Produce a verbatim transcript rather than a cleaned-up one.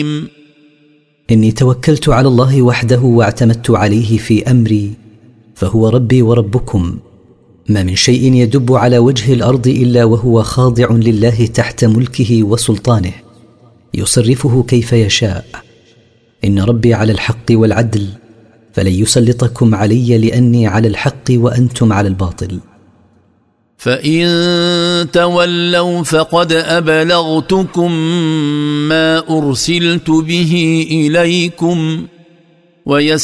إني توكلت على الله وحده واعتمدت عليه في أمري، فهو ربي وربكم. ما من شيء يدب على وجه الأرض إلا وهو خاضع لله تحت ملكه وسلطانه، يصرفه كيف يشاء. إن ربي على الحق والعدل، فلن يسلطكم علي لأني على الحق وأنتم على الباطل. فإن تولوا فقد أبلغتكم ما أرسلت به إليكم ويس